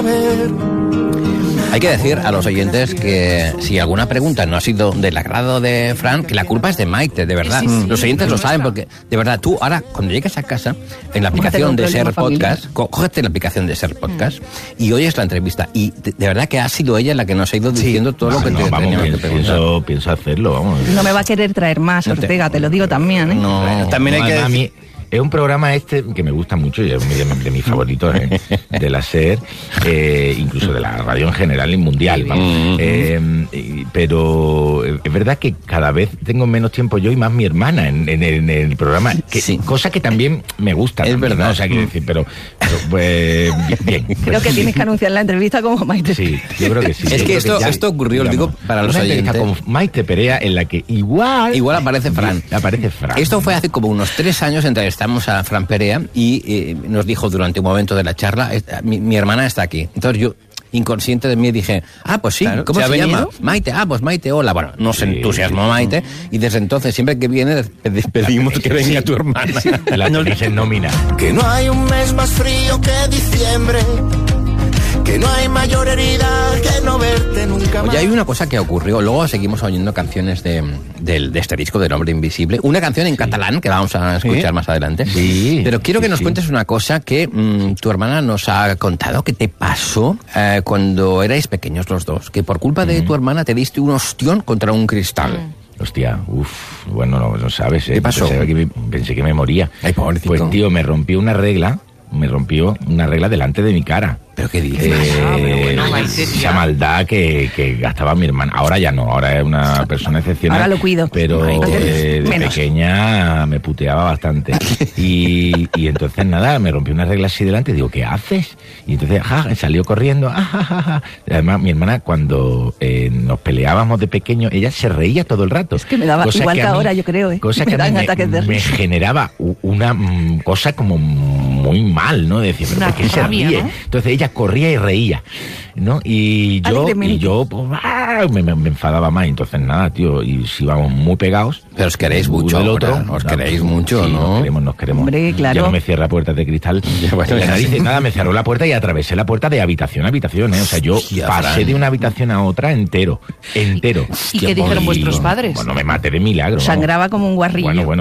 saber. Hay que decir a los oyentes que si alguna pregunta no ha sido del agrado de Fran, que la culpa es de Maite, de verdad. Sí. Los oyentes lo saben porque, de verdad, tú ahora, cuando llegues a casa, en la aplicación de Ser Podcast, cógete la aplicación de Ser Podcast y oyes la entrevista. Y de verdad que ha sido ella la que nos ha ido diciendo todo lo que te tenía que preguntar. Pienso hacerlo, vamos. No me va a querer traer más, Ortega, te lo digo también, ¿eh? No, bueno, también hay que decir... Es un programa que me gusta mucho y es de mis favoritos de la SER, incluso de la radio en general y mundial, vamos. Pero es verdad que cada vez tengo menos tiempo yo y más mi hermana en el programa, cosa que también me gusta. Es también, verdad. ¿no? O sea, quiero decir, pero pues bien. Creo que tienes que anunciar la entrevista como Maite. Sí, yo creo que sí. Es que esto ocurrió, lo digo para los oyentes. Con Maite Perea en la que igual aparece Fran. Esto fue hace como unos 3 años, entrevistamos a Fran Perea y nos dijo durante un momento de la charla, mi hermana está aquí. Entonces yo, inconsciente de mí, dije, pues sí, claro, ¿cómo se llama? Maite, pues Maite, hola. Bueno, nos entusiasmó Maite y desde entonces siempre que viene pedimos que venga tu hermana. La tenéis en nómina. Que no hay un mes más frío que diciembre, que no hay mayor herida que no verte nunca más. Oye, hay una cosa que ocurrió. Luego seguimos oyendo canciones de este disco del Hombre Invisible. Una canción en catalán que vamos a escuchar más adelante. Sí. Pero quiero que nos cuentes una cosa que tu hermana nos ha contado que te pasó cuando erais pequeños los dos. Que por culpa de tu hermana te diste un ostión contra un cristal. Hostia, bueno, no sabes, ¿Qué pasó? Pensé que me moría. Ay, pobrecito. Pues tío, me rompió una regla delante de mi cara. ¿Pero qué dices? Esa maldad que gastaba mi hermana. Ahora ya no, ahora es una persona excepcional. Ahora lo cuido. Pero de pequeña me puteaba bastante. Y entonces nada, me rompió una regla así delante y digo, ¿qué haces? Y entonces salió corriendo. Además, mi hermana, cuando nos peleábamos de pequeño, ella se reía todo el rato. Es que me daba igual que ahora, yo creo, Cosa me que dan ataques de risa. me generaba una cosa como muy mal, ¿no? De decir, ¿pero por qué se ríe? ¿No? Entonces ella corría y reía, ¿no? Y yo pues, me enfadaba más. Entonces nada, tío, y si vamos muy pegados. Pero os queréis mucho, os queréis mucho, sí, ¿no? Nos queremos. Hombre, claro. Ya no me cierra puertas de cristal. Nada, me cerró la puerta y atravesé la puerta de habitación a habitación, ¿eh? O sea, yo pasé de una habitación a otra entero. ¿Y qué dijeron vuestros padres? Bueno, me maté de milagro. Sangraba como un guarrillo. Bueno,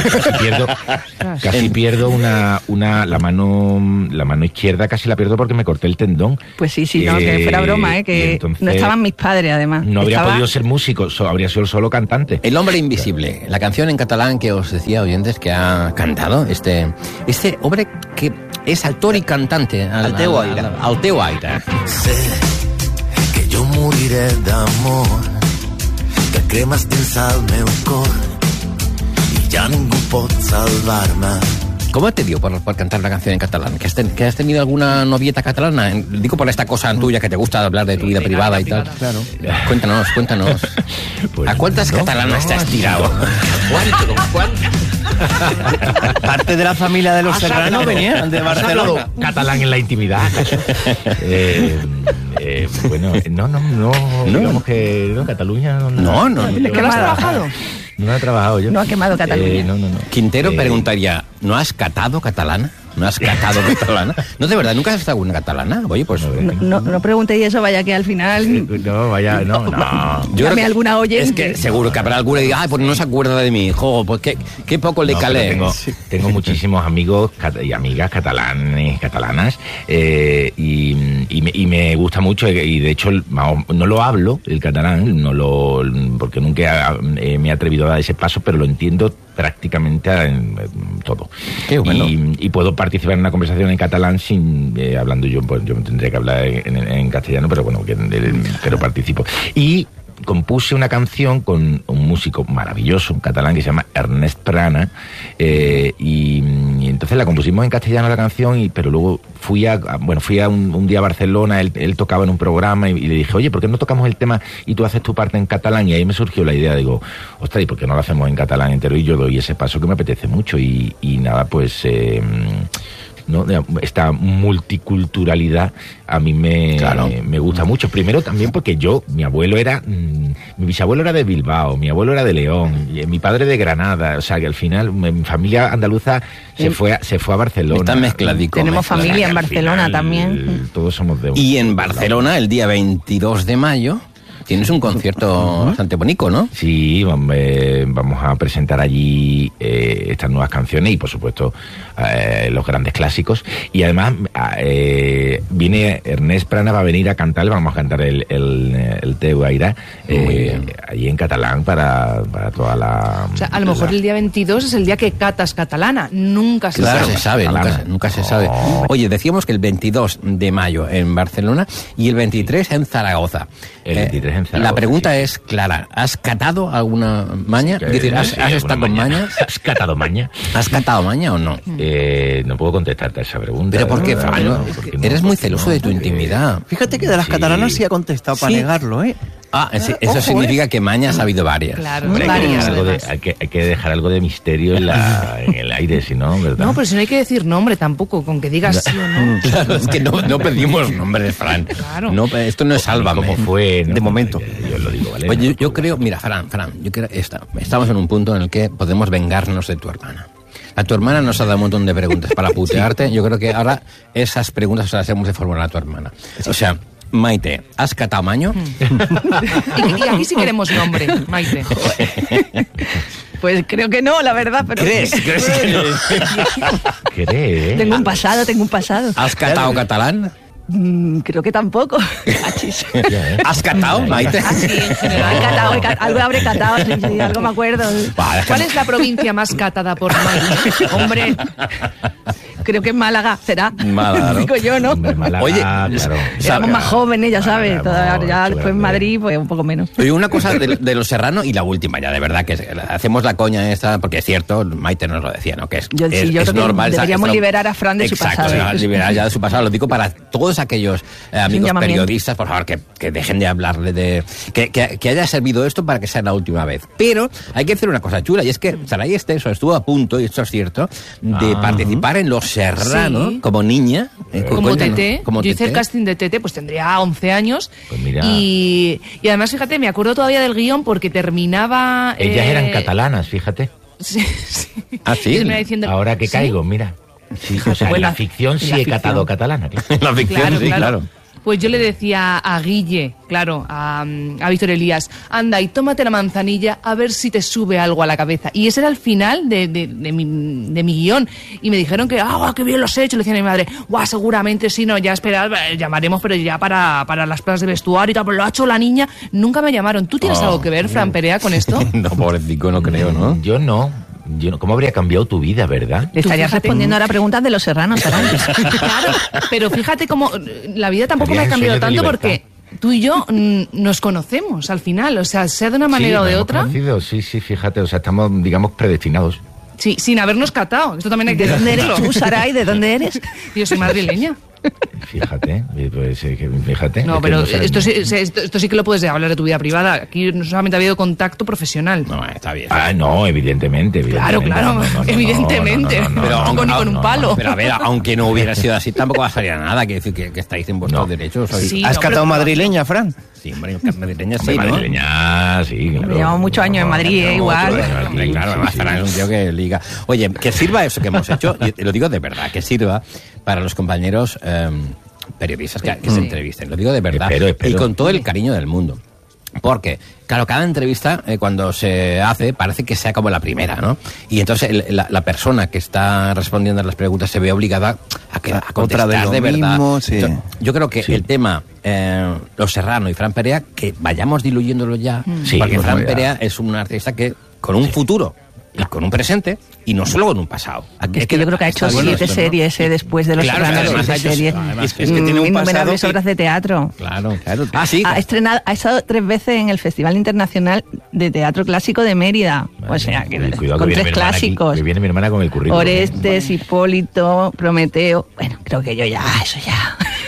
casi pierdo la mano izquierda, casi la pierdo porque me corté el tendón. Pues sí, no, que fuera broma, que entonces, no estaban mis padres, además. No habría podido ser músico, habría sido solo cantante. El Hombre Invisible, la canción en catalán que os decía, oyentes, que ha cantado este hombre que es actor y cantante. Al teu aire. Sé que jo moriré d'amor, que cremes dins el meu cor i ja ningú pot salvar-me. ¿Cómo te dio por cantar la canción en catalán? ¿Que has tenido alguna novieta catalana? Digo por esta cosa tuya que te gusta hablar de tu vida privada y tal. Claro. Cuéntanos. Pues, ¿A cuántas catalanas te has tirado? ¿Cuánto? Parte de la familia de los Serrano venían de Barcelona. Catalán en la intimidad. Bueno, no. Digamos que no, Cataluña no. ¿No has trabajado? No he trabajado yo. No ha quemado Cataluña. No. Quintero preguntaría, ¿no has catado catalana? ¿No has catado catalana? No, de verdad, ¿nunca has estado una catalana? Oye, pues... No preguntéis eso, vaya que al final... No. Llame alguna oyente. Es que seguro que habrá alguna que diga, pues no se acuerda de mí, hijo, pues qué poco le calé. Tengo muchísimos amigos y amigas catalanas, y me gusta mucho, y de hecho no lo hablo, el catalán, porque nunca me he atrevido a dar ese paso, pero lo entiendo prácticamente en todo. Qué bueno. Y puedo participar en una conversación en catalán sin hablando yo, pues yo tendría que hablar en castellano, pero bueno, pero participo. Y compuse una canción con un músico maravilloso, un catalán que se llama Ernest Prana, y entonces la compusimos en castellano la canción, pero luego fui a un día a Barcelona, él tocaba en un programa y le dije, oye, ¿por qué no tocamos el tema y tú haces tu parte en catalán? Y ahí me surgió la idea, digo, ostras, ¿y por qué no lo hacemos en catalán entero? Y yo doy ese paso que me apetece mucho y nada, pues ¿no? Esta multiculturalidad a mí me gusta mucho. Primero también porque mi bisabuelo era de Bilbao, mi abuelo era de León, y mi padre de Granada, o sea que al final mi familia andaluza se fue a Barcelona. Está mezcladico. Tenemos familia en Barcelona también. Todos somos de... Y en Barcelona, el día 22 de mayo... Tienes un concierto bastante bonito, ¿no? Sí, vamos a presentar allí estas nuevas canciones y, por supuesto, los grandes clásicos. Y además viene Ernest Prana, va a venir a cantar, vamos a cantar el Teu Aire allí en catalán para toda la... O sea, a lo mejor el día 22 es el día que catas catalana. Nunca se sabe. Nunca se sabe. Oye, decíamos que el 22 de mayo en Barcelona y el 23 en Zaragoza. El 23 en Zaragoza. La pregunta es clara. ¿Has catado alguna maña? Es decir, ¿has estado con mañas? ¿Has catado maña? ¿Has catado maña o no? No puedo contestarte a esa pregunta. ¿Pero por qué, Fran? Eres muy celoso de tu intimidad. Fíjate que de las catalanas sí ha contestado para negarlo, ¿eh? Eso significa que mañas ha habido varias. Claro, Hombre, varias. Hay que dejar algo de misterio en el aire, si no, ¿verdad? No, pero si no hay que decir nombre tampoco, con que digas sí o no. Claro, es que no pedimos nombres, Fran. Claro. No, esto no es Sálvame. ¿Cómo fue? De momento. Yo lo digo, ¿vale? Oye, yo creo, mira, Fran, yo creo estamos en un punto en el que podemos vengarnos de tu hermana. A tu hermana nos ha dado un montón de preguntas para putearte. Yo creo que ahora esas preguntas se las hemos de formular a tu hermana. O sea, Maite, ¿has catado maño? Y aquí sí queremos nombre, Maite. Pues creo que no, la verdad, pero... ¿Crees que ¿Crees? Tengo un pasado. ¿Has catado catalán? Creo que tampoco. ¿Has catado, Maite? Ah, sí, en general. Algo habré catado, sí, algo me acuerdo. ¿Cuál es la provincia más catada por Maite? Hombre, creo que en Málaga será. Málaga, ¿no? Digo yo, ¿no? Hombre, Málaga, Oye, claro. Éramos más jóvenes, ya sabes. Málaga, Ya después en Madrid, pues un poco menos. Oye, una cosa de Los Serrano y la última ya, de verdad, que hacemos la coña esta, porque es cierto, Maite nos lo decía, ¿no? Que Yo creo que normal. deberíamos liberar a Fran de su pasado. Exacto, liberar ya de su pasado. Lo digo para todos aquellos amigos periodistas, por favor, que dejen de hablarle de... Que haya servido esto para que sea la última vez. Pero hay que hacer una cosa chula, y es que Saray Esteso estuvo a punto, y esto es cierto, de participar en Los Serrano como niña. Como Tete. Yo hice el casting de Tete, pues tendría 11 años. Pues mira. Y además, fíjate, me acuerdo todavía del guión porque terminaba... Ellas eran catalanas, fíjate. Sí. ¿Ah, sí? Ahora que caigo, mira. Sí, o sea, en la ficción sí he catado catalana. En la ficción, claro. Pues yo le decía a Guille, claro, a Víctor Elías, anda y tómate la manzanilla a ver si te sube algo a la cabeza. Y ese era el final de mi guión. Y me dijeron que, qué bien lo has hecho. Le decía a mi madre, seguramente sí, no, ya esperad, llamaremos, pero ya para las pruebas de vestuario y tal, pero lo ha hecho la niña. Nunca me llamaron. ¿Tú tienes algo que ver, Fran Perea, con esto? No, pobrecito, no creo, ¿no? Yo no. ¿Cómo habría cambiado tu vida, verdad? Le estarías respondiendo ahora preguntas de Los Serranos, Claro, pero fíjate cómo la vida tampoco me ha cambiado tanto porque tú y yo nos conocemos al final, o sea de una manera o de otra. Conocido, sí, fíjate, o sea, estamos, digamos, predestinados. Sí, sin habernos catado. Esto también hay que ¿De dónde decirlo. eres tú, Saray? ¿De dónde eres? Yo soy madrileña. Fíjate, pues fíjate. No, pero esto sí que lo puedes hablar de tu vida privada. Aquí no solamente ha habido contacto profesional. No, está bien. No, evidentemente. Claro, evidentemente. Pero ni con un palo. Pero a ver, aunque no hubiera sido así, tampoco pasaría nada. Que decir que estáis en vuestros derechos. Sí, ¿Has catado madrileña, Fran? Sí, hombre, madrileña sí, ¿no? Madrileña, sí, claro. Llevamos muchos años en Madrid, igual. Claro, además Fran es un tío que liga. Oye, que sirva eso que hemos hecho, y lo digo de verdad, que sirva para los compañeros periodistas que se entrevisten. Lo digo de verdad. Espero. Y con todo el cariño del mundo. Porque, claro, cada entrevista, cuando se hace, parece que sea como la primera, ¿no? Y entonces la persona que está respondiendo a las preguntas se ve obligada a contestar de verdad. Mismo, sí. Entonces, yo creo que el tema Los Serrano y Fran Perea, que vayamos diluyéndolo ya, porque Fran Perea es un artista que con un futuro y con un presente, y no solo con un pasado. Es que yo creo que ha hecho 7 series después de Los Serranos, 7 series. Es que tiene un pasado obras de teatro. Claro. Sí. Ha estado 3 veces en el Festival Internacional de Teatro Clásico de Mérida. O sea, con 3 clásicos. Que viene mi hermana con el currículum. Orestes, Hipólito, Prometeo. Bueno, creo que yo eso ya.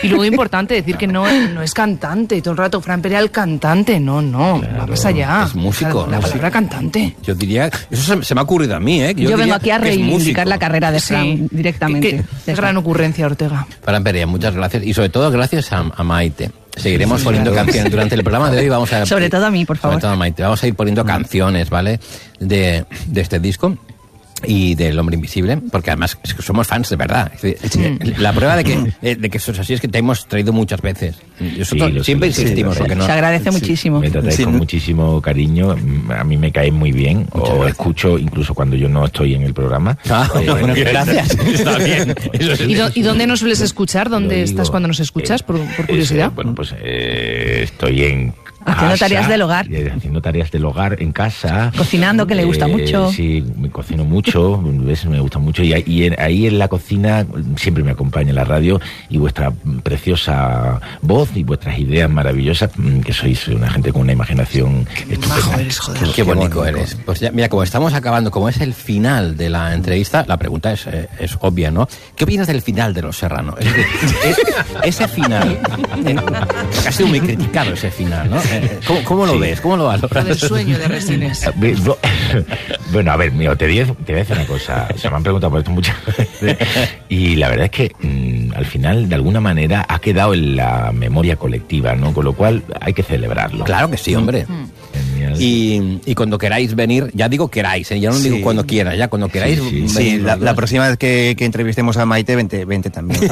Y luego importante decir que no es cantante, todo el rato, Fran Perea el cantante, no, Claro, va más allá. es músico, La palabra músico. cantante. Yo diría, eso se me ha ocurrido a mí, ¿eh? Yo vengo diría aquí a que es reivindicar músico. la carrera de Fran Sí. directamente. Qué gran ocurrencia, Ortega. Fran Perea, muchas gracias. Y sobre todo gracias a Maite. Seguiremos poniendo canciones durante el programa de hoy. Vamos a Sobre todo a mí, por favor. Sobre todo a Maite. Vamos a ir poniendo canciones, ¿vale? De este disco y del Hombre Invisible, porque además es que somos fans de verdad. Es decir, la prueba de que eso es así es que te hemos traído muchas veces. Nosotros siempre insistimos. Porque no, Se agradece muchísimo. Me tratáis con muchísimo cariño, a mí me cae muy bien, Muchas o gracias. escucho incluso cuando yo no estoy en el programa. Bueno, gracias. Está bien. ¿Y dónde nos sueles escuchar? ¿Dónde Lo estás digo, cuando nos escuchas? Por curiosidad. Bueno, pues estoy en Haciendo casa, tareas del hogar. Haciendo tareas del hogar en casa. Cocinando, que le gusta mucho. Sí, me cocino mucho, ¿ves? Me gusta mucho. Y ahí en la cocina siempre me acompaña la radio y vuestra preciosa voz y vuestras ideas maravillosas, que sois una gente con una imaginación Majo eres, joder. Qué bonito eres. Pues ya, mira, como estamos acabando, como es el final de la entrevista, la pregunta es obvia, ¿no? ¿Qué opinas del final de Los Serrano? Es decir, ese final, porque ha sido muy criticado ese final, ¿no? ¿Cómo lo ves? ¿Cómo lo valoras? Del sueño de Resines. Bueno, a ver, mío, te voy a decir una cosa. Se me han preguntado por esto muchas veces. Y la verdad es que al final, de alguna manera, ha quedado en la memoria colectiva, ¿no? Con lo cual hay que celebrarlo. Claro que sí, hombre. Genial. Y cuando queráis venir, ya digo queráis, ya no digo cuando quieras, ya cuando queráis. Sí, Sí, venid los la dos. próxima vez que entrevistemos a Maite, vente también.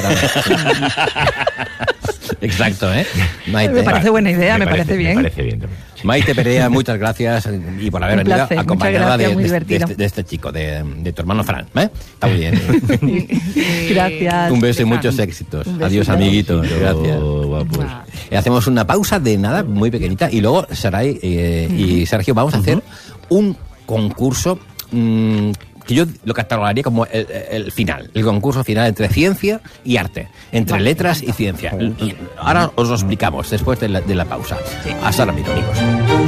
Exacto, ¿eh? Maite. Me parece buena idea, me parece bien. Me parece bien también. Sí. Maite Perea, muchas gracias y por haber Un venido placer, acompañada muchas gracias, muy de divertido. este chico, de tu hermano Fran. Está muy bien. Gracias. Un beso y muchos éxitos. Un besito. Adiós, amiguitos. Gracias. Guapos. Hacemos una pausa de nada, muy pequeñita, y luego Saray y Sergio vamos a hacer un concurso que yo lo catalogaría como el final, el concurso final entre ciencia y arte, entre letras y ciencia. Y ahora os lo explicamos después de la pausa. Hasta ahora mismo, amigos.